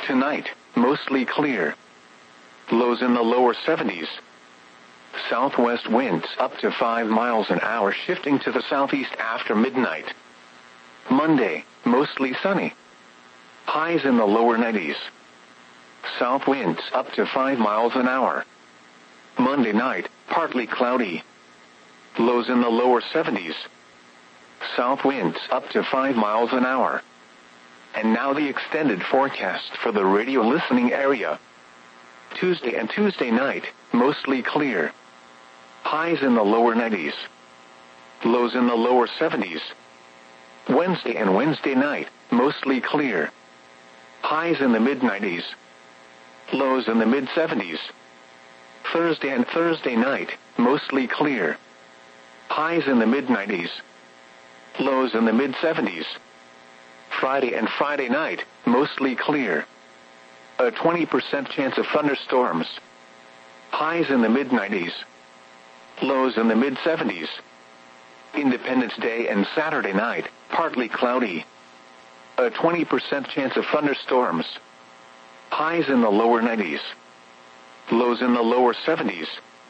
Tonight, mostly clear. Lows in the lower 70s. Southwest winds up to 5 miles an hour shifting to the southeast after midnight. Monday, mostly sunny. Highs in the lower 90s. South winds up to 5 miles an hour. Monday night, partly cloudy. Lows in the lower 70s. South winds up to 5 miles an hour. And now the extended forecast for the radio listening area. Tuesday and Tuesday night, mostly clear. Highs in the lower 90s. Lows in the lower 70s. Wednesday and Wednesday night, mostly clear. Highs in the mid-90s. Lows in the mid-70s. Thursday and Thursday night, mostly clear. Highs in the mid-90s. Lows in the mid-70s. Friday and Friday night, mostly clear. A 20% chance of thunderstorms. Highs in the mid-90s. Lows in the mid-70s. Independence Day and Saturday night, partly cloudy. A 20% chance of thunderstorms. Highs in the lower 90s. Lows in the lower 70s.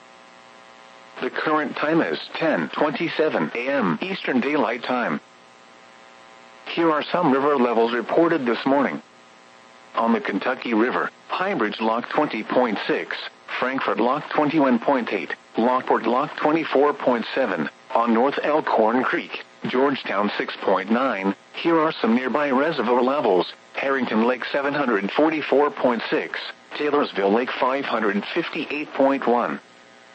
The current time is 10:27 a.m. Eastern Daylight Time. Here are some river levels reported this morning. On the Kentucky River, Highbridge Lock 20.6, Frankfort Lock 21.8, Lockport Lock 24.7, on North Elkhorn Creek, Georgetown 6.9. Here are some nearby reservoir levels: Harrington Lake 744.6, Taylorsville Lake 558.1.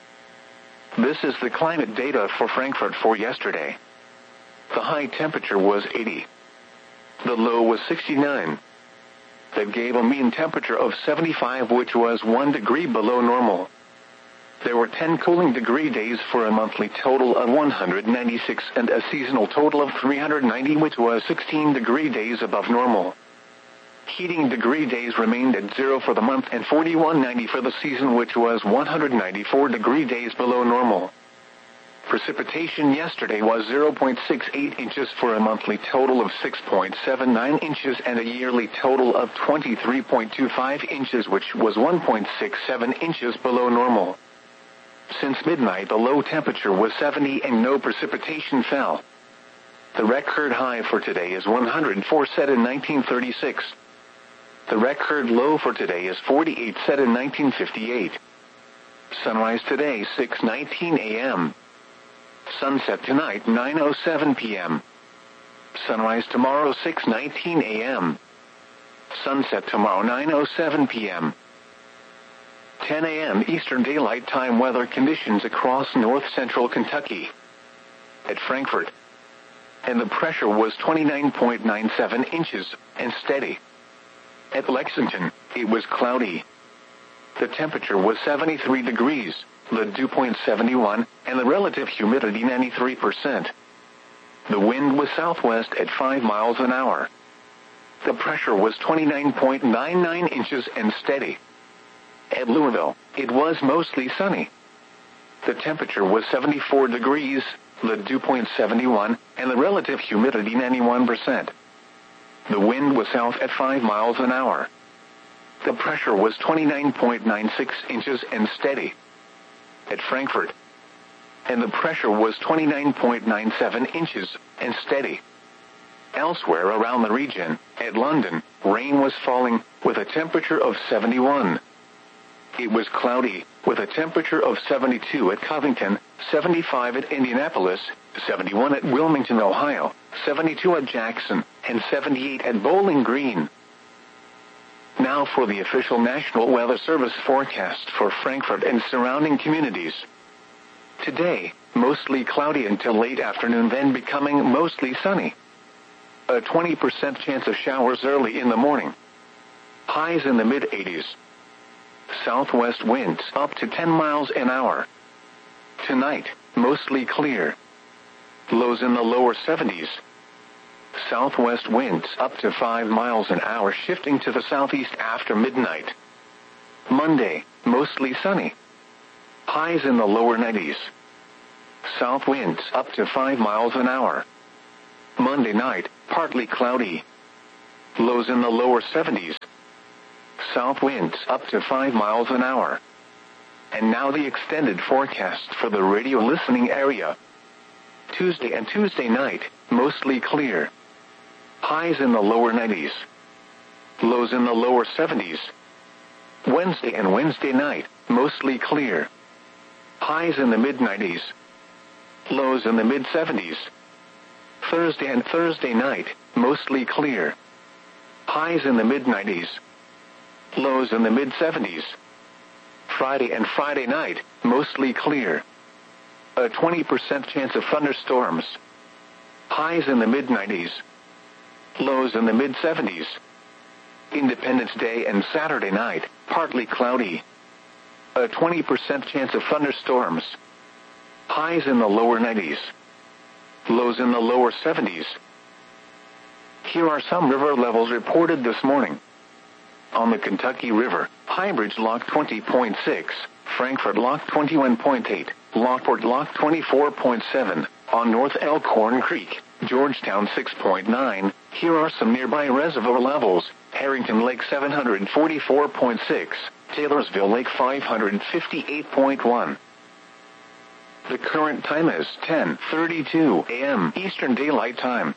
This is the climate data for Frankfort for yesterday. The high temperature was 80. The low was 69. That gave a mean temperature of 75, which was 1 degree below normal. There were 10 cooling degree days for a monthly total of 196 and a seasonal total of 390, which was 16 degree days above normal. Heating degree days remained at 0 for the month and 4190 for the season, which was 194 degree days below normal. Precipitation yesterday was 0.68 inches for a monthly total of 6.79 inches and a yearly total of 23.25 inches, which was 1.67 inches below normal. Since midnight, the low temperature was 70 and no precipitation fell. The record high for today is 104, set in 1936. The record low for today is 48, set in 1958. Sunrise today 6:19 a.m. Sunset tonight 9:07 p.m. Sunrise tomorrow 6:19 a.m. Sunset tomorrow 9:07 p.m. 10 a.m. Eastern Daylight Time weather conditions across north-central Kentucky. At Frankfort. And the pressure was 29.97 inches, and steady. At Lexington, it was cloudy. The temperature was 73 degrees, the dew point 71, and the relative humidity 93%. The wind was southwest at 5 miles an hour. The pressure was 29.99 inches and steady. At Louisville, it was mostly sunny. The temperature was 74 degrees, the dew point 71, and the relative humidity 91%. The wind was south at 5 miles an hour. The pressure was 29.96 inches and steady. At Frankfort. And the pressure was 29.97 inches and steady. Elsewhere around the region, at London, rain was falling, with a temperature of 71. It was cloudy, with a temperature of 72 at Covington, 75 at Indianapolis, 71 at Wilmington, Ohio, 72 at Jackson, and 78 at Bowling Green. Now for the official National Weather Service forecast for Frankfort and surrounding communities. Today, mostly cloudy until late afternoon, then becoming mostly sunny. A 20% chance of showers early in the morning. Highs in the mid-80s. Southwest winds up to 10 miles an hour. Tonight, mostly clear. Lows in the lower 70s. Southwest winds up to 5 miles an hour, shifting to the southeast after midnight. Monday, mostly sunny. Highs in the lower 90s. South winds up to 5 miles an hour. Monday night, partly cloudy. Lows in the lower 70s. south winds up to 5 miles an hour. And now the extended forecast for the radio listening area. Tuesday and Tuesday night, mostly clear. Highs in the lower 90s. Lows in the lower 70s. Wednesday and Wednesday night, mostly clear. Highs in the mid-90s. Lows in the mid-70s. Thursday and Thursday night, mostly clear. Highs in the mid-90s. Lows in the mid-70s. Friday and Friday night, mostly clear. A 20% chance of thunderstorms. Highs in the mid-90s. Lows in the mid-70s. Independence Day and Saturday night, partly cloudy. A 20% chance of thunderstorms. Highs in the lower 90s. Lows in the lower 70s. Here are some river levels reported this morning. On the Kentucky River, Highbridge Lock 20.6, Frankfort Lock 21.8, Lockport Lock 24.7, on North Elkhorn Creek, Georgetown 6.9. Here are some nearby reservoir levels. Harrington Lake 744.6, Taylorsville Lake 558.1. The current time is 10:32 a.m. Eastern Daylight Time.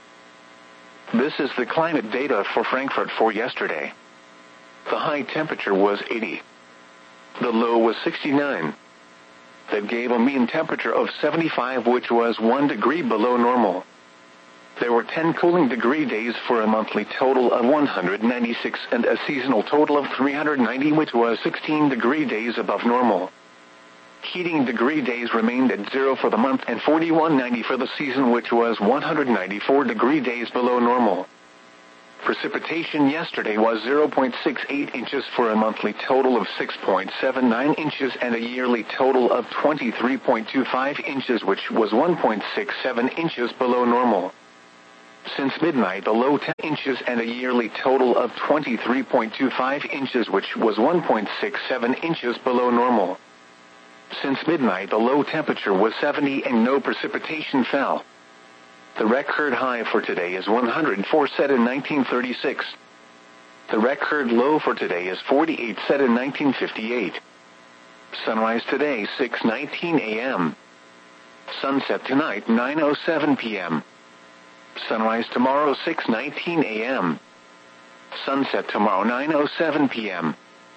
This is the climate data for Frankfurt for yesterday. The high temperature was 80. The low was 69. That gave a mean temperature of 75, which was 1 degree below normal. There were 10 cooling degree days for a monthly total of 196 and a seasonal total of 390, which was 16 degree days above normal. Heating degree days remained at 0 for the month and 4190 for the season, which was 194 degree days below normal. Precipitation yesterday was 0.68 inches for a monthly total of 6.79 inches and a yearly total of 23.25 inches, which was 1.67 inches below normal. Since midnight, the low 10 inches and a yearly total of 23.25 inches, which was 1.67 inches below normal. Since midnight, the low temperature was 70 and no precipitation fell. The record high for today is 104, set in 1936. The record low for today is 48, set in 1958. Sunrise today 6:19 a.m. Sunset tonight 9:07 p.m. Sunrise tomorrow 6:19 a.m. Sunset tomorrow 9:07 p.m.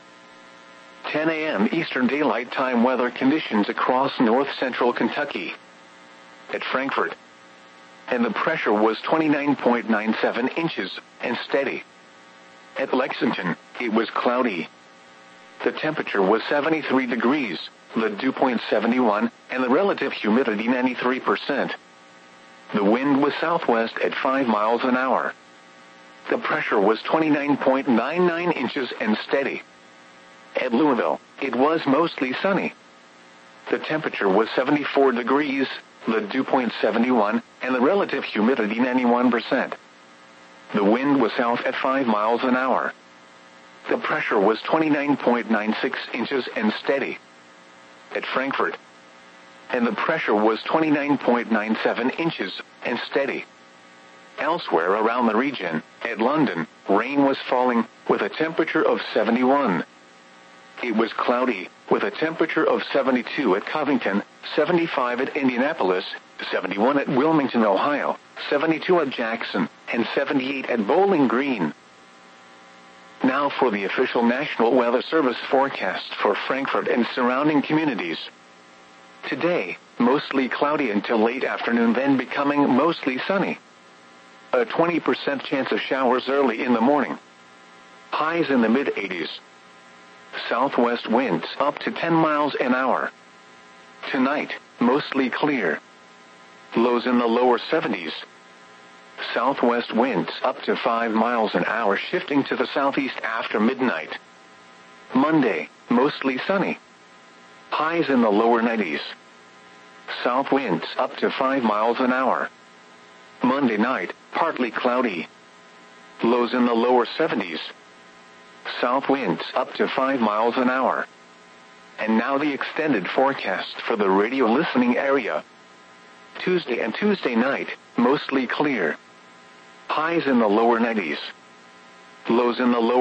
10 a.m. Eastern Daylight Time. Weather conditions across north-central Kentucky. At Frankfort, and the pressure was 29.97 inches and steady. At Lexington, it was cloudy. The temperature was 73 degrees, the dew point 71, and the relative humidity 93%. The wind was southwest at 5 miles an hour. The pressure was 29.99 inches and steady. At Louisville, it was mostly sunny. The temperature was 74 degrees, the dew point 71, and the relative humidity 91%. The wind was south at 5 miles an hour. The pressure was 29.96 inches and steady. At Frankfort, and the pressure was 29.97 inches and steady. Elsewhere around the region, at London, rain was falling, with a temperature of 71. It was cloudy, with a temperature of 72 at Covington, 75 at Indianapolis, 71 at Wilmington, Ohio, 72 at Jackson, and 78 at Bowling Green. Now for the official National Weather Service forecast for Frankfort and surrounding communities. Today, mostly cloudy until late afternoon, then becoming mostly sunny. A 20% chance of showers early in the morning. Highs in the mid-80s. Southwest winds up to 10 miles an hour. Tonight, mostly clear. Lows in the lower 70s. Southwest winds up to 5 miles an hour, shifting to the southeast after midnight. Monday, mostly sunny. Highs in the lower 90s. South winds up to 5 miles an hour. Monday night, partly cloudy. Lows in the lower 70s. South winds up to 5 miles an hour. And now the extended forecast for the radio listening area. Tuesday and Tuesday night, mostly clear. Highs in the lower 90s. Lows in the lower